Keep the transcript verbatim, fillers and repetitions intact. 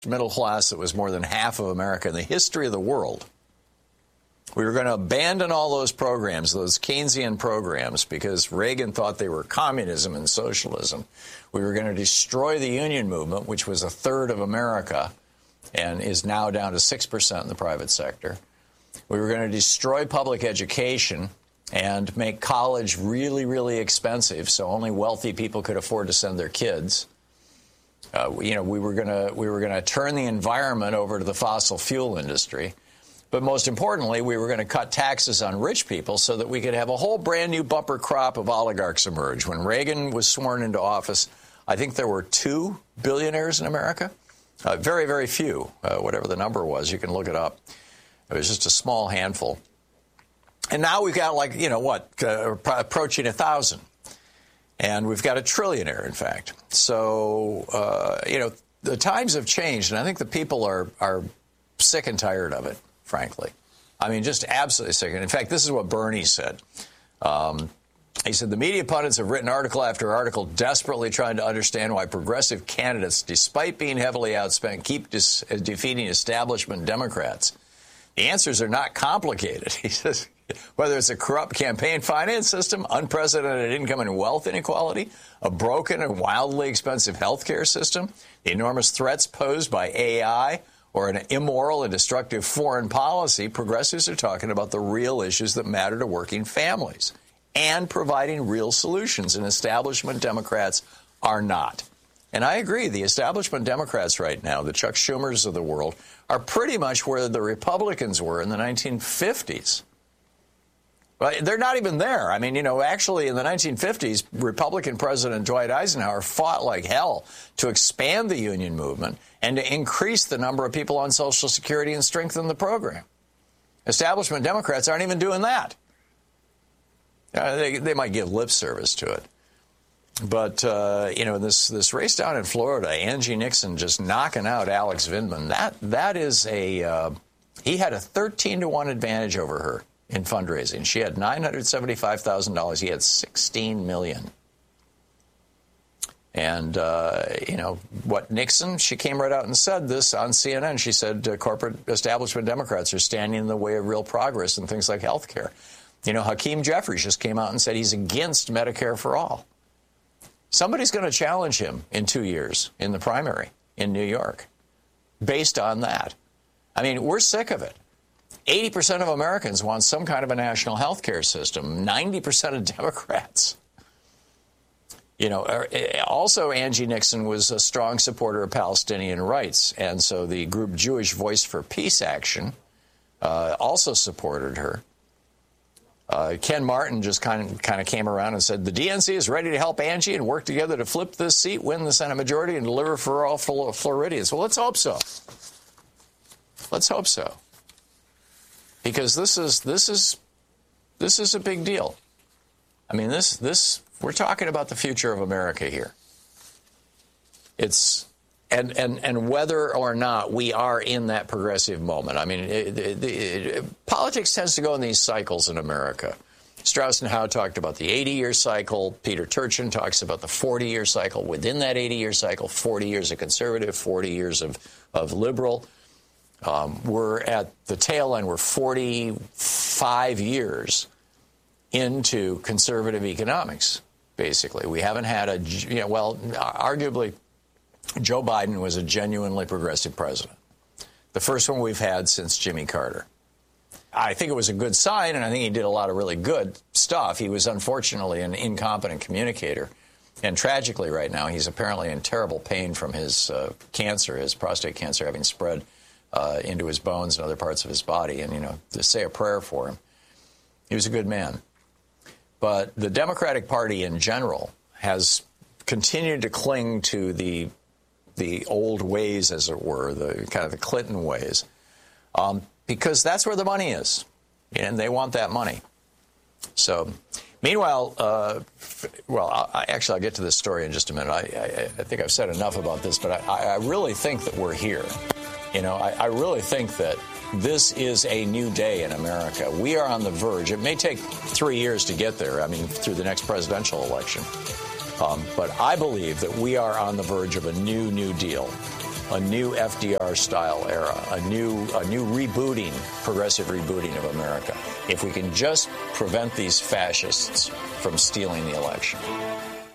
middle class that was more than half of America in the history of the world. We were going to abandon all those programs, those Keynesian programs, because Reagan thought they were communism and socialism. We were going to destroy the union movement, which was a third of America and is now down to six percent in the private sector. We were going to destroy public education and make college really, really expensive so only wealthy people could afford to send their kids. Uh, you know, we were going to we were going to turn the environment over to the fossil fuel industry. But most importantly, we were going to cut taxes on rich people so that we could have a whole brand new bumper crop of oligarchs emerge. When Reagan was sworn into office, I think there were two billionaires in America. Uh, very, very few, uh, whatever the number was. You can look it up. It was just a small handful. And now we've got, like, you know, what, uh, approaching a thousand. And we've got a trillionaire, in fact. So, uh, you know, the times have changed, and I think the people are, are sick and tired of it, frankly. I mean, just absolutely sick. And in fact, this is what Bernie said. Um, he said, the media pundits have written article after article desperately trying to understand why progressive candidates, despite being heavily outspent, keep dis- defeating establishment Democrats. The answers are not complicated. He says, whether it's a corrupt campaign finance system, unprecedented income and wealth inequality, a broken and wildly expensive health care system, the enormous threats posed by A I, or an immoral and destructive foreign policy, progressives are talking about the real issues that matter to working families and providing real solutions, and establishment Democrats are not. And I agree, the establishment Democrats right now, the Chuck Schumers of the world, are pretty much where the Republicans were in the nineteen fifties. But they're not even there. I mean, you know, actually in the nineteen fifties, Republican President Dwight Eisenhower fought like hell to expand the union movement and to increase the number of people on Social Security and strengthen the program. Establishment Democrats aren't even doing that. Uh, they, they might give lip service to it. But, uh, you know, this, this race down in Florida, Angie Nixon just knocking out Alex Vindman, that, that is a, uh, he had a thirteen to one advantage over her in fundraising. She had nine hundred seventy-five thousand dollars. He had sixteen million dollars. And, uh, you know, what Nixon, she came right out and said this on C N N. She said uh, corporate establishment Democrats are standing in the way of real progress in things like health care. You know, Hakeem Jeffries just came out and said he's against Medicare for all. Somebody's going to challenge him in two years in the primary in New York based on that. I mean, we're sick of it. eighty percent of Americans want some kind of a national health care system. ninety percent of Democrats. You know, also Angie Nixon was a strong supporter of Palestinian rights. And so the group Jewish Voice for Peace Action uh, also supported her. Uh, Ken Martin just kind of kind of came around and said the D N C is ready to help Angie and work together to flip this seat, win the Senate majority, and deliver for all Floridians. Well, let's hope so. Let's hope so, because this is this is this is a big deal. I mean, this this we're talking about the future of America here. It's and and and whether or not we are in that progressive moment. I mean, it, it, it, politics tends to go in these cycles in America. Strauss and Howe talked about the eighty-year cycle. Peter Turchin talks about the forty-year cycle. Within that eighty-year cycle, forty years of conservative, forty years of, of liberal. Um, we're at the tail end. We're forty-five years into conservative economics, basically. We haven't had a, you know, well, arguably, Joe Biden was a genuinely progressive president. The first one we've had since Jimmy Carter. I think it was a good sign, and I think he did a lot of really good stuff. He was unfortunately an incompetent communicator. And tragically right now, he's apparently in terrible pain from his uh, cancer, his prostate cancer having spread uh, into his bones and other parts of his body. And, you know, to say a prayer for him. He was a good man. But the Democratic Party in general has continued to cling to the the old ways, as it were, the kind of the Clinton ways, um, because that's where the money is, and they want that money. So, meanwhile, uh, well, I, actually, I'll get to this story in just a minute. I, I, I think I've said enough about this, but I, I really think that we're here. You know, I, I really think that this is a new day in America. We are on the verge. It may take three years to get there, I mean, through the next presidential election. Um, but I believe that we are on the verge of a new, new deal. a new F D R-style era, a new, a new rebooting, progressive rebooting of America, if we can just prevent these fascists from stealing the election.